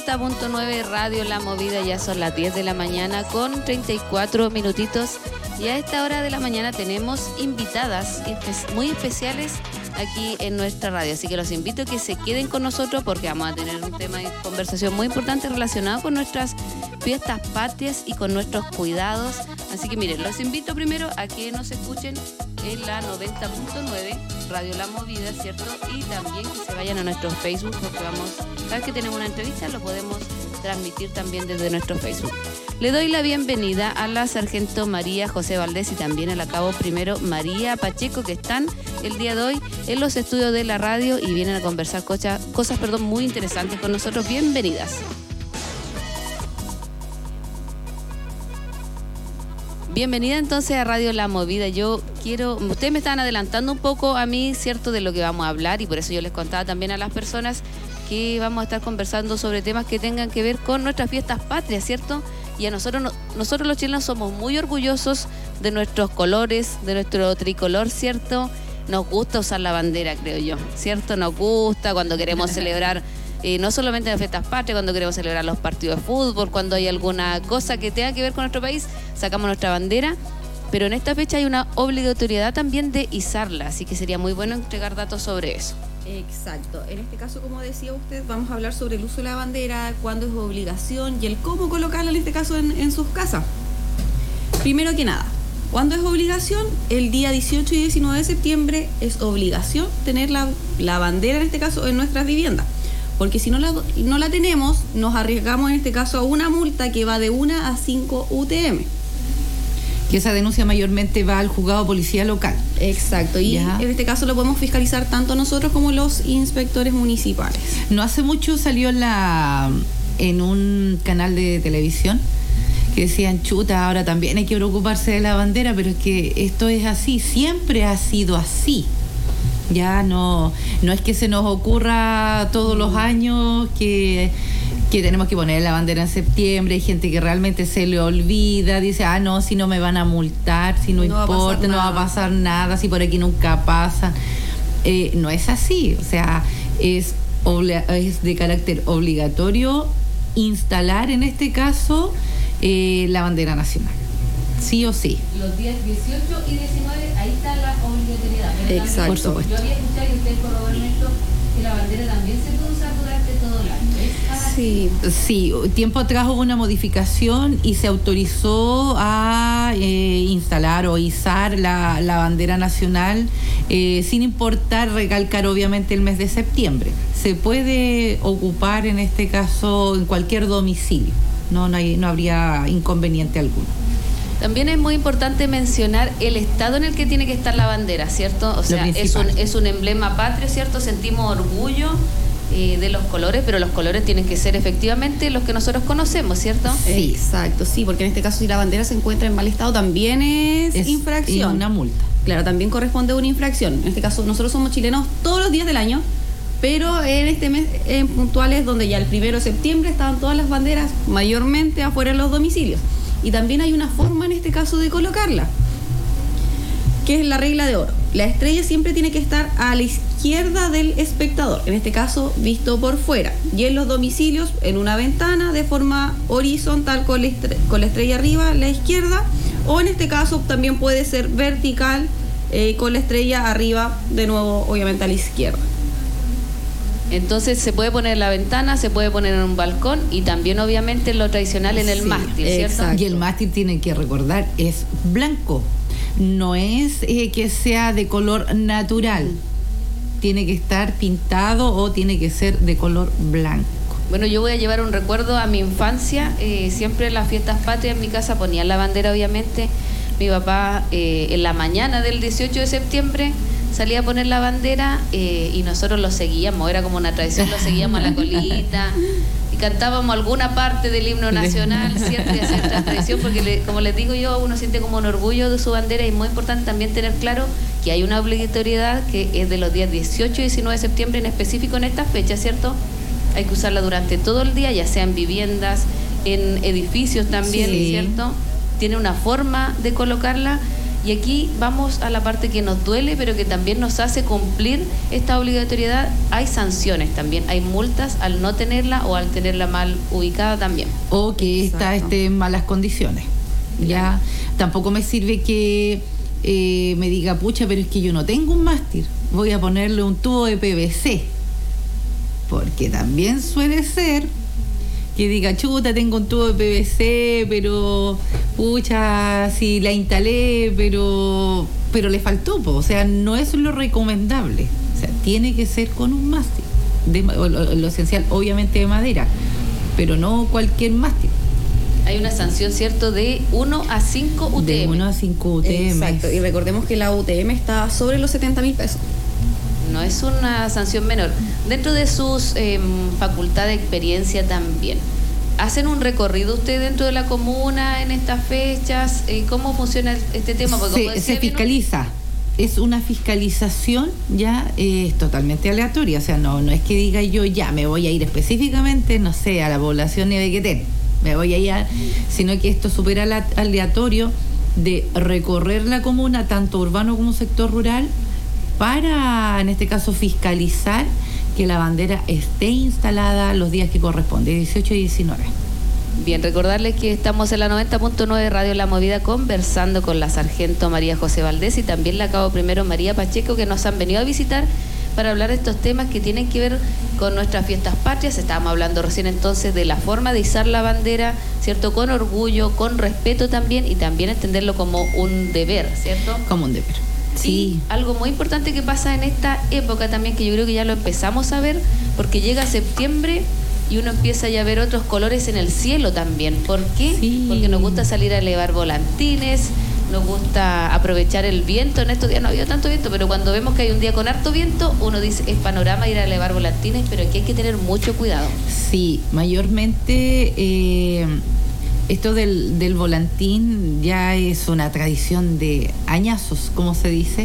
90.9 Radio La Movida, ya son las 10 de la mañana con 34 minutitos y a esta hora de la mañana tenemos invitadas muy especiales aquí en nuestra radio, así que los invito a que se queden con nosotros porque vamos a tener un tema de conversación muy importante relacionado con nuestras fiestas patrias y con nuestros cuidados, así que miren, los invito primero a que nos escuchen en la 90.9 Radio La Movida, ¿cierto? Y también que se vayan a nuestro Facebook porque cada vez que tenemos una entrevista lo podemos transmitir también desde nuestro Facebook. Le doy la bienvenida a la sargento María José Valdés y también a la cabo primero María Pacheco, que están el día de hoy en los estudios de la radio y vienen a conversar cosas muy interesantes con nosotros. Bienvenidas. Bienvenida entonces a Radio La Movida. Ustedes me estaban adelantando un poco a mí, ¿cierto?, de lo que vamos a hablar y por eso yo les contaba también a las personas que vamos a estar conversando sobre temas que tengan que ver con nuestras fiestas patrias, ¿cierto? Y a nosotros los chilenos somos muy orgullosos de nuestros colores, de nuestro tricolor, ¿cierto? Nos gusta usar la bandera, creo yo, ¿cierto? Nos gusta cuando queremos celebrar no solamente las fiestas patrias, cuando queremos celebrar los partidos de fútbol, cuando hay alguna cosa que tenga que ver con nuestro país, sacamos nuestra bandera, pero en esta fecha hay una obligatoriedad también de izarla, así que sería muy bueno entregar datos sobre eso. Exacto, en este caso, como decía usted, vamos a hablar sobre el uso de la bandera, cuándo es obligación y el cómo colocarla en este caso en sus casas. Primero que nada, ¿cuándo es obligación? El día 18 y 19 de septiembre es obligación tener la bandera en este caso en nuestras viviendas. Porque si no la tenemos, nos arriesgamos en este caso a una multa que va de 1 a 5 UTM. Que esa denuncia mayormente va al juzgado de policía local. Exacto, y en este caso lo podemos fiscalizar tanto nosotros como los inspectores municipales. No hace mucho salió en un canal de televisión que decían, chuta, ahora también hay que preocuparse de la bandera, pero es que esto es así, siempre ha sido así. Ya no es que se nos ocurra todos los años que tenemos que poner la bandera en septiembre. Hay gente que realmente se le olvida, dice, no, si no me van a multar, si no importa, no va a pasar nada, si por aquí nunca pasa. No es así, o sea, es de carácter obligatorio instalar en este caso la bandera nacional. Sí o sí. Los días 18 y 19, ahí está la obligatoriedad. Exacto. Por supuesto. Yo había escuchado y ustedes corroboran esto, que la bandera también se puede usar durante todo el año. Sí, tiempo atrás hubo una modificación y se autorizó a instalar o izar la bandera nacional sin importar, recalcar obviamente el mes de septiembre. Se puede ocupar en este caso en cualquier domicilio, no habría inconveniente alguno. También es muy importante mencionar el estado en el que tiene que estar la bandera, ¿cierto? O sea, es un emblema patrio, ¿cierto? Sentimos orgullo de los colores, pero los colores tienen que ser efectivamente los que nosotros conocemos, ¿cierto? Sí, exacto, sí, porque en este caso si la bandera se encuentra en mal estado también es infracción. Y una multa. Claro, también corresponde a una infracción. En este caso nosotros somos chilenos todos los días del año, pero en este mes en puntuales donde ya el 1 de septiembre estaban todas las banderas mayormente afuera en los domicilios. Y también hay una forma en este caso de colocarla, que es la regla de oro. La estrella siempre tiene que estar a la izquierda del espectador, en este caso visto por fuera. Y en los domicilios, en una ventana de forma horizontal con la estrella arriba a la izquierda, o en este caso también puede ser vertical con la estrella arriba, de nuevo obviamente a la izquierda. Entonces se puede poner en la ventana, se puede poner en un balcón y también obviamente lo tradicional en el mástil, ¿cierto? Exacto. Y el mástil, tienen que recordar, es blanco, no es que sea de color natural, tiene que estar pintado o tiene que ser de color blanco. Bueno, yo voy a llevar un recuerdo a mi infancia, siempre en las fiestas patrias en mi casa ponían la bandera obviamente, mi papá en la mañana del 18 de septiembre salía a poner la bandera y nosotros lo seguíamos, era como una tradición, lo seguíamos a la colita y cantábamos alguna parte del himno nacional, ¿cierto? Y hacía esta tradición porque, como les digo yo, uno siente como un orgullo de su bandera y es muy importante también tener claro que hay una obligatoriedad que es de los días 18 y 19 de septiembre en específico en estas fechas, ¿cierto? Hay que usarla durante todo el día, ya sea en viviendas, en edificios también, ¿cierto? Tiene una forma de colocarla Y aquí vamos a la parte que nos duele, pero que también nos hace cumplir esta obligatoriedad. Hay sanciones también, hay multas al no tenerla o al tenerla mal ubicada también. O que está en malas condiciones. Ya, tampoco me sirve que me diga, pucha, pero es que yo no tengo un mástil, voy a ponerle un tubo de PVC. Porque también suele ser que diga, chuta, tengo un tubo de PVC, pero pucha, sí la instalé, pero le faltó, o sea, no es lo recomendable. O sea, tiene que ser con un mástil, lo esencial, obviamente de madera, pero no cualquier mástil. Hay una sanción, ¿cierto?, de 1 a 5 UTM. De 1 a 5 UTM. Exacto, y recordemos que la UTM está sobre los 70.000 pesos. No es una sanción menor. Dentro de sus facultades de experiencia también, ¿hacen un recorrido usted dentro de la comuna en estas fechas? ¿Cómo funciona este tema? Porque se fiscaliza. Es una fiscalización, ya es totalmente aleatoria. O sea, no es que diga yo ya me voy a ir específicamente, no sé, a la población de Bequetén, me voy a ir, sino que esto supera el aleatorio de recorrer la comuna, tanto urbano como sector rural, para, en este caso, fiscalizar que la bandera esté instalada los días que corresponde, 18 y 19. Bien, recordarles que estamos en la 90.9 Radio La Movida conversando con la sargento María José Valdés y también la cabo primero María Pacheco, que nos han venido a visitar para hablar de estos temas que tienen que ver con nuestras fiestas patrias. Estábamos hablando recién entonces de la forma de izar la bandera, ¿cierto?, con orgullo, con respeto también, y también entenderlo como un deber, ¿cierto? Como un deber. Sí. Y algo muy importante que pasa en esta época también, que yo creo que ya lo empezamos a ver, porque llega septiembre y uno empieza ya a ver otros colores en el cielo también. ¿Por qué? Sí. Porque nos gusta salir a elevar volantines, nos gusta aprovechar el viento. En estos días no ha habido tanto viento, pero cuando vemos que hay un día con harto viento, uno dice, es panorama ir a elevar volantines, pero aquí hay que tener mucho cuidado. Sí, mayormente esto del volantín ya es una tradición de añazos, como se dice,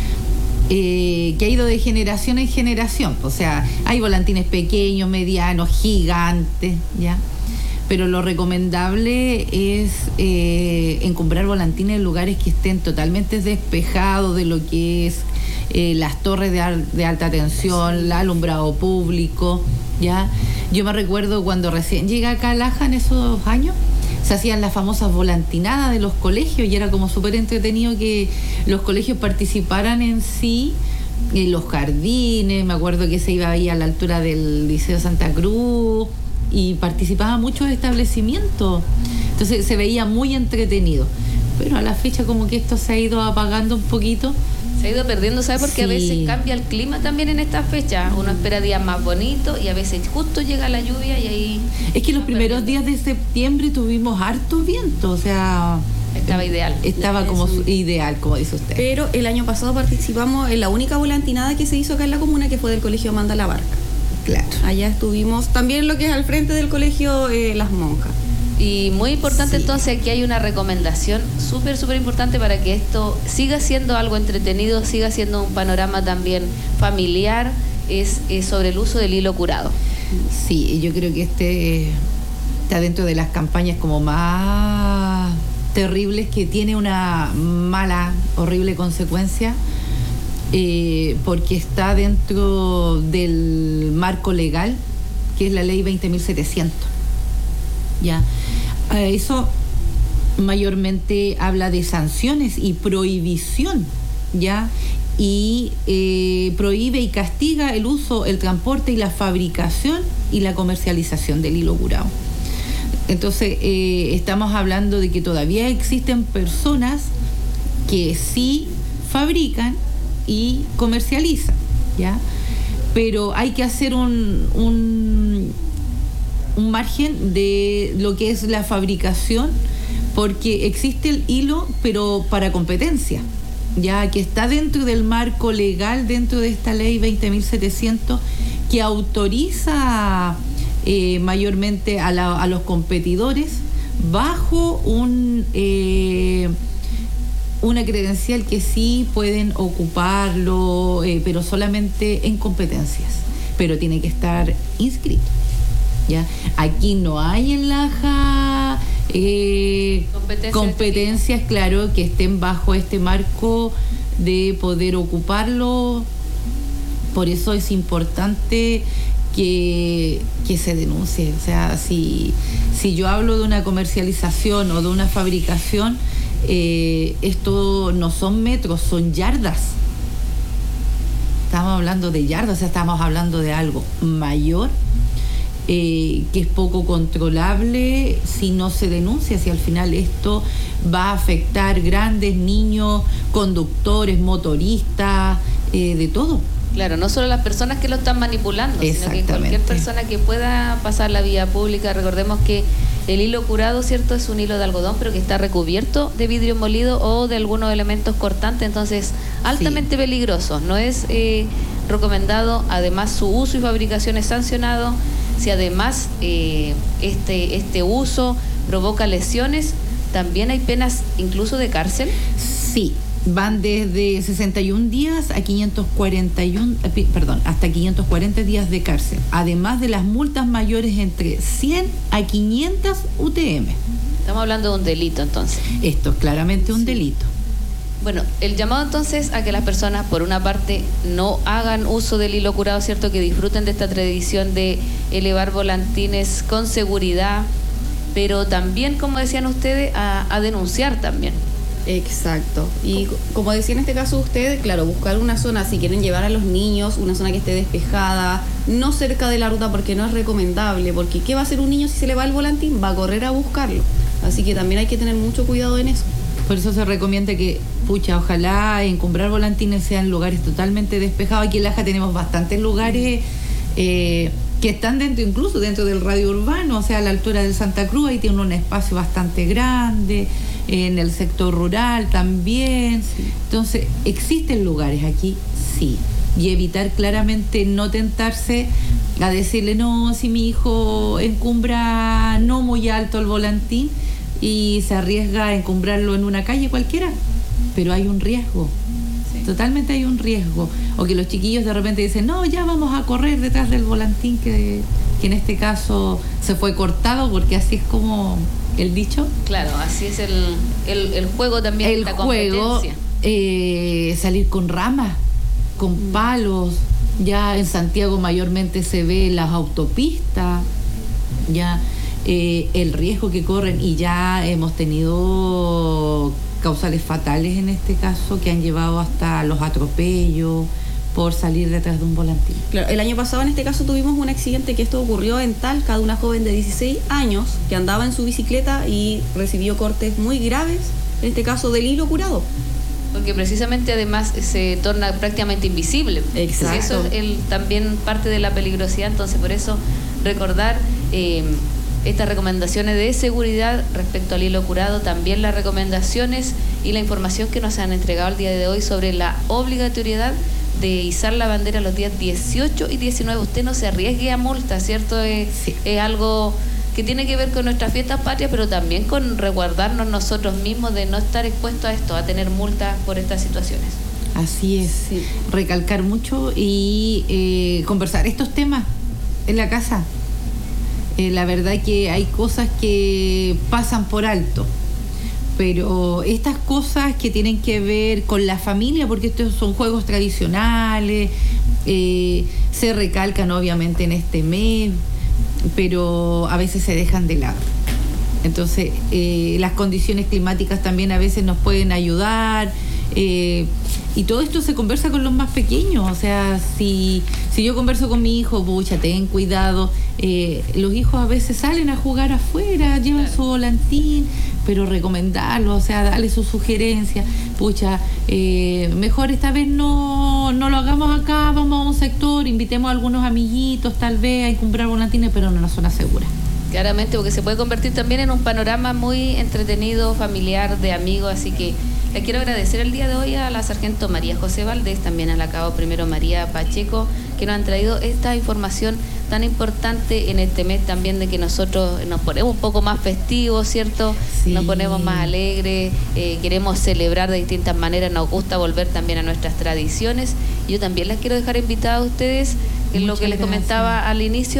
que ha ido de generación en generación. O sea, hay volantines pequeños, medianos, gigantes, ¿ya? Pero lo recomendable es encumbrar volantines en lugares que estén totalmente despejados de lo que es las torres de alta tensión, el alumbrado público, ¿ya? Yo me recuerdo cuando recién llegué acá a Laja en esos años, se hacían las famosas volantinadas de los colegios y era como súper entretenido que los colegios participaran en sí, en los jardines. Me acuerdo que se iba ahí a la altura del Liceo Santa Cruz y participaba muchos establecimientos, entonces se veía muy entretenido, pero a la fecha como que esto se ha ido apagando un poquito. Se ha ido perdiendo, ¿sabes? Porque a Sí. veces cambia el clima también en estas fechas. Uno espera días más bonitos y a veces justo llega la lluvia y ahí... Es que los primeros días de septiembre tuvimos harto viento, o sea... Estaba ideal. Estaba como ideal, como dice usted. Pero el año pasado participamos en la única volantinada que se hizo acá en la comuna, que fue del colegio Amanda La Barca. Claro. Allá estuvimos, también lo que es al frente del colegio Las Monjas. Y muy importante, Sí. entonces, aquí hay una recomendación súper importante para que esto siga siendo algo entretenido, siga siendo un panorama también familiar, es sobre el uso del hilo curado. Sí, yo creo que este está dentro de las campañas como más terribles, que tiene una mala, horrible consecuencia, porque está dentro del marco legal, que es la ley 20.700. Ya, eso mayormente habla de sanciones y prohibición, ya, y prohíbe y castiga el uso, el transporte y la fabricación y la comercialización del hilo curado. Entonces, estamos hablando de que todavía existen personas que sí fabrican y comercializan, ¿ya? Pero hay que hacer un margen de lo que es la fabricación, porque existe el hilo, pero para competencia, ya que está dentro del marco legal, dentro de esta ley 20.700, que autoriza mayormente a los competidores bajo una credencial que sí pueden ocuparlo, pero solamente en competencias, pero tiene que estar inscrito. ¿Ya? Aquí no hay en Laja competencias, claro, que estén bajo este marco de poder ocuparlo. Por eso es importante que se denuncie. O sea, si yo hablo de una comercialización o de una fabricación, esto no son metros, son yardas. Estamos hablando de yardas, o sea, estamos hablando de algo mayor, que es poco controlable si no se denuncia, si al final esto va a afectar grandes, niños, conductores, motoristas, de todo. Claro, no solo las personas que lo están manipulando, sino que cualquier persona que pueda pasar la vía pública. Recordemos que el hilo curado, ¿cierto?, es un hilo de algodón, pero que está recubierto de vidrio molido o de algunos elementos cortantes, entonces altamente peligroso. No es recomendado, además su uso y fabricación es sancionado. Si además este uso provoca lesiones, también hay penas incluso de cárcel. Sí. Van desde 61 días a 541, hasta 540 días de cárcel, además de las multas mayores entre 100 a 500 UTM. Estamos hablando de un delito, entonces. Esto es claramente un delito. Bueno, el llamado entonces a que las personas, por una parte, no hagan uso del hilo curado, ¿cierto?, que disfruten de esta tradición de elevar volantines con seguridad, pero también, como decían ustedes, a denunciar también. Exacto. Y como decía en este caso usted, claro, buscar una zona, si quieren llevar a los niños, una zona que esté despejada, no cerca de la ruta, porque no es recomendable, porque ¿qué va a hacer un niño si se le va el volantín? Va a correr a buscarlo. Así que también hay que tener mucho cuidado en eso. Por eso se recomienda que, ojalá encumbrar volantines sean lugares totalmente despejados. Aquí en Laja tenemos bastantes lugares que están incluso dentro del radio urbano, o sea, a la altura del Santa Cruz, ahí tiene un espacio bastante grande, en el sector rural también. Sí. Entonces, ¿existen lugares aquí? Sí. Y evitar claramente no tentarse a decirle, no, si mi hijo encumbra no muy alto el volantín y se arriesga a encumbrarlo en una calle cualquiera, pero hay un riesgo. Totalmente hay un riesgo. O que los chiquillos de repente dicen, no, ya vamos a correr detrás del volantín que en este caso se fue cortado, porque así es como el dicho. Claro, así es el juego también. El juego, salir con ramas, con palos. Ya en Santiago mayormente se ve en las autopistas, ya el riesgo que corren, y ya hemos tenido causales fatales en este caso, que han llevado hasta los atropellos por salir detrás de un volantín. Claro, el año pasado en este caso tuvimos un accidente, que esto ocurrió en Talca, de una joven de 16 años que andaba en su bicicleta y recibió cortes muy graves, en este caso del hilo curado. Porque precisamente además se torna prácticamente invisible. Exacto. Eso es también parte de la peligrosidad, entonces por eso recordar estas recomendaciones de seguridad respecto al hilo curado, también las recomendaciones y la información que nos han entregado el día de hoy sobre la obligatoriedad de izar la bandera los días 18 y 19. Usted no se arriesgue a multa, ¿cierto? Sí. Es algo que tiene que ver con nuestras fiestas patrias, pero también con resguardarnos nosotros mismos de no estar expuestos a esto, a tener multas por estas situaciones. Así es, sí. Recalcar mucho y conversar estos temas en la casa. La verdad que hay cosas que pasan por alto, pero estas cosas que tienen que ver con la familia, porque estos son juegos tradicionales, se recalcan obviamente en este mes, pero a veces se dejan de lado. Entonces, las condiciones climáticas también a veces nos pueden ayudar, y todo esto se conversa con los más pequeños. O sea, si yo converso con mi hijo, pucha, ten cuidado. Los hijos a veces salen a jugar afuera, llevan su volantín, pero recomendarlo, o sea, darle sus sugerencias. Pucha, mejor esta vez no lo hagamos acá, vamos a un sector, invitemos a algunos amiguitos tal vez a encumbrar volantines, pero en una zona segura. Claramente, porque se puede convertir también en un panorama muy entretenido, familiar, de amigos, así que le quiero agradecer el día de hoy a la sargento María José Valdés, también a la cabo primero María Pacheco, que nos han traído esta información tan importante en este mes también, de que nosotros nos ponemos un poco más festivos, ¿cierto? Sí. Nos ponemos más alegres, queremos celebrar de distintas maneras, nos gusta volver también a nuestras tradiciones. Yo también les quiero dejar invitadas a ustedes, en lo que les comentaba al inicio,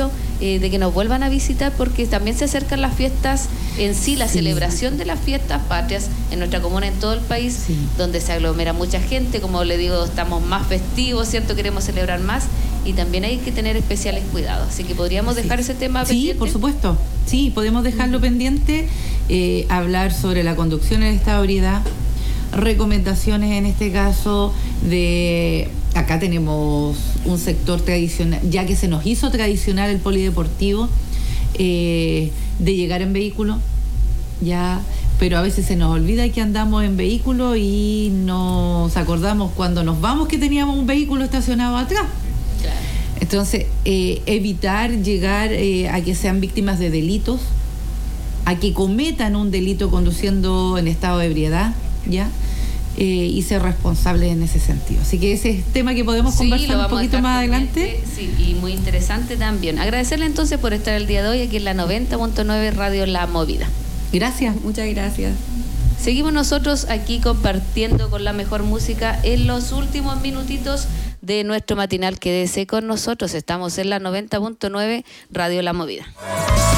de que nos vuelvan a visitar, porque también se acercan las fiestas en sí, la celebración de las fiestas patrias en nuestra comuna, en todo el país, donde se aglomera mucha gente. Como le digo, estamos más festivos, ¿cierto? Queremos celebrar más y también hay que tener especiales cuidados. Así que podríamos dejar ese tema pendiente. Sí, por supuesto. Sí, podemos dejarlo pendiente, hablar sobre la conducción en estado de ebriedad, recomendaciones en este caso de... Acá tenemos un sector tradicional, ya que se nos hizo tradicional el polideportivo, de llegar en vehículo, ya, pero a veces se nos olvida que andamos en vehículo y nos acordamos cuando nos vamos que teníamos un vehículo estacionado atrás. Claro. Entonces, evitar llegar a que sean víctimas de delitos, a que cometan un delito conduciendo en estado de ebriedad, ¿ya? Y ser responsables en ese sentido. Así que ese es tema que podemos conversar un poquito más adelante. Sí, y muy interesante también. Agradecerle entonces por estar el día de hoy aquí en la 90.9 Radio La Movida. Gracias. Muchas gracias. Seguimos nosotros aquí compartiendo con la mejor música en los últimos minutitos de nuestro matinal. Quédese con nosotros. Estamos en la 90.9 Radio La Movida.